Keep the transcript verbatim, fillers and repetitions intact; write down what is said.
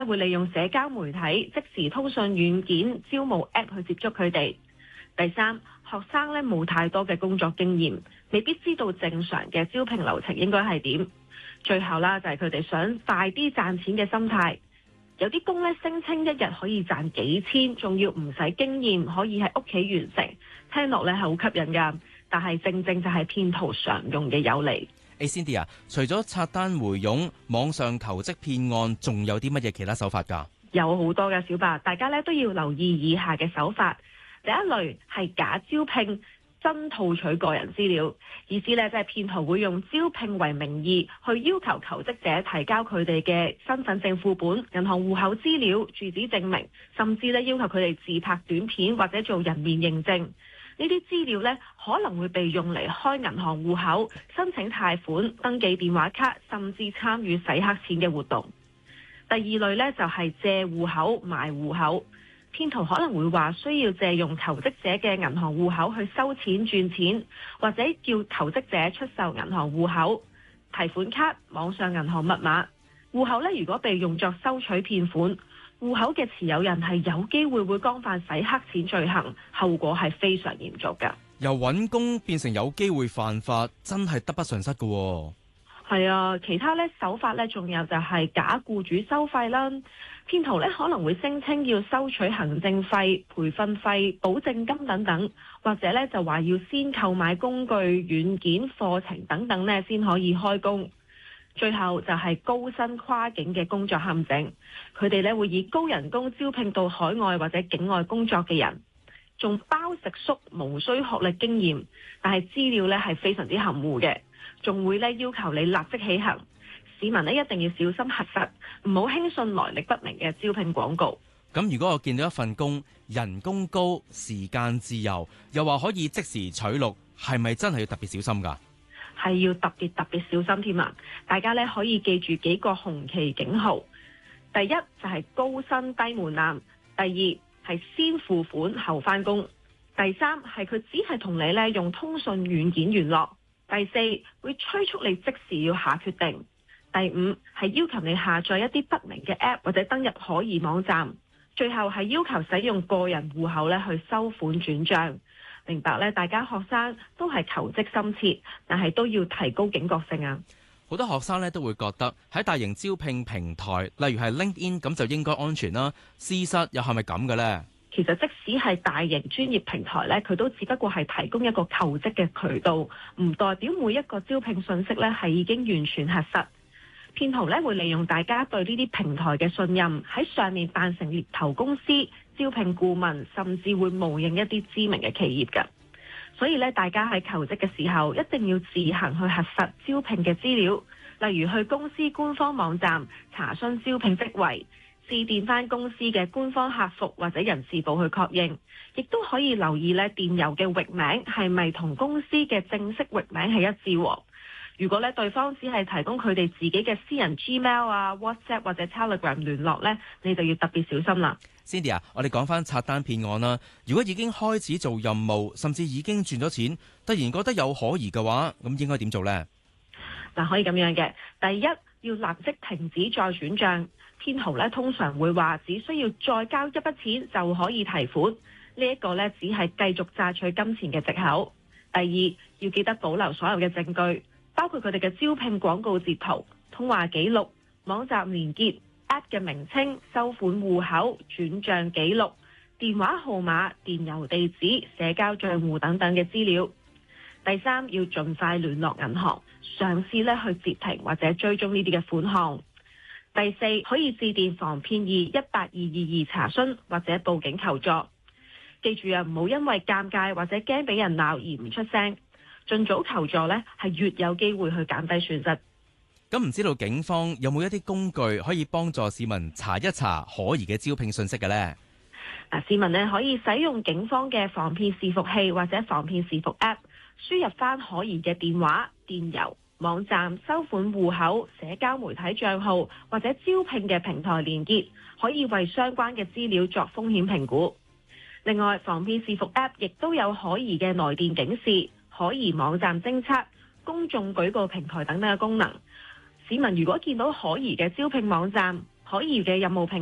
會利用社交媒體、即時通訊軟件、招募 App 去接觸佢哋。第三，學生咧冇太多嘅工作經驗，未必知道正常嘅招聘流程應該係點。最後啦，就係佢哋想快啲賺錢嘅心態。有啲工咧聲稱一日可以賺幾千，仲要唔使經驗，可以喺屋企完成，聽落咧係好吸引㗎。但係正正就係騙徒常用嘅誘餌。 A Cindy 啊，除咗刷單回傭、網上求職騙案，仲有啲乜嘢其他手法㗎？ 有好多嘅小白，大家咧都要留意以下嘅手法。第一類係假招聘，真套取個人資料，意思咧即係騙徒會用招聘為名義去要求求職者提交佢哋嘅身份證副本、銀行戶口資料、住址證明，甚至咧要求佢哋自拍短片或者做人面認證。呢啲資料咧可能會被用嚟開銀行戶口、申請貸款、登記電話卡，甚至參與洗黑錢嘅活動。第二類咧就係借戶口賣戶口。騙徒可能會話需要借用求職者嘅銀行戶口去收錢賺錢，或者叫求職者出售銀行戶口、提款卡、網上銀行密碼。戶口咧如果被用作收取騙款，戶口嘅持有人係有機會會干犯洗黑錢罪行，後果係非常嚴重㗎。 由揾工變成有機會犯法，真係得不償失㗎喎。 係啊，其他咧手法咧，仲有就係假僱主收費啦。騙徒咧可能會聲稱要收取行政費、培訓費、保證金等等，或者咧就話要先購買工具、軟件、課程等等咧先可以開工。最後就係高薪跨境嘅工作陷阱，佢哋咧會以高人工招聘到海外或者境外工作嘅人，仲包食宿，無需學歷經驗，但係資料咧係非常之含糊嘅。仲會咧要求你立即起行，市民咧一定要小心核實，唔好輕信來歷不明嘅招聘廣告。 咁如果我見到一份工，人工高、時間自由，又話可以即時取錄，係咪真係要特別小心㗎？ 係要特別特別小心添啊！大家咧可以記住幾個紅旗警號。第一就係高薪低門檻，第二係先付款後返工，第三係佢只係同你咧用通訊軟件聯絡。第四，會催促你即時要下決定。第五，係要求你下載一啲不明嘅 App 或者登入可疑網站。最後係要求使用個人戶口咧去收款轉賬。明白咧，大家學生都係求職心切，但係都要提高警覺性啊！ 好多學生咧都會覺得喺大型招聘平台，例如係 LinkedIn 咁就應該安全啦。事實又係咪咁嘅呢？ 其實即使係大型專業平台咧，佢都只不過係提供一個求職嘅渠道，唔代表每一個招聘信息咧係已經完全核實。騙徒咧會利用大家對呢啲平台嘅信任，喺上面扮成獵頭公司、招聘顧問，甚至會冒認一啲知名嘅企業㗎。所以咧，大家喺求職嘅時候，一定要自行去核實招聘嘅資料，例如去公司官方網站查詢招聘職位。致電翻公司嘅官方客服或者人事部去確認，亦都可以留意咧電郵嘅域名係咪同公司嘅正式域名係一致。如果咧對方只係提供佢哋自己嘅私人 Gmail 啊、WhatsApp 或者 Telegram 聯絡咧，你就要特別小心啦。 Cindy 啊，我哋講翻刷單騙案啦。如果已經開始做任務，甚至已經賺咗錢，突然覺得有可疑嘅話，咁應該點做呢？ 嗱，可以咁樣嘅，第一要立即停止再轉帳。騙徒咧通常會話只需要再交一筆錢就可以提款，呢一個咧只係繼續榨取金錢嘅藉口。第二，要記得保留所有嘅證據，包括佢哋嘅招聘廣告截圖、通話記錄、網站連結、App 嘅名稱、收款戶口、轉帳記錄、電話號碼、電郵地址、社交賬戶等等嘅資料。第三，要盡快聯絡銀行，嘗試咧去截停或者追蹤呢啲嘅款項。第四，可以致電防騙易一八二二二查詢或者報警求助。記住啊，唔好因為尷尬或者驚俾人鬧而唔出聲，盡早求助呢係越有機會去減低損失。 咁唔知道警方有冇一啲工具可以幫助市民查一查可疑嘅招聘信息嘅呢？ 嗱，市民呢可以使用警方嘅防騙視伏器或者防騙視伏 App， 輸入翻可疑嘅電話、電郵、網站、收款戶口、社交媒體帳號或者招聘嘅平台連結，可以為相關嘅資料作風險評估。另外，防騙視伏 App 亦都有可疑嘅來電警示、可疑網站偵測、公眾舉報平台等等嘅功能。市民如果見到可疑嘅招聘網站、 可疑嘅任務評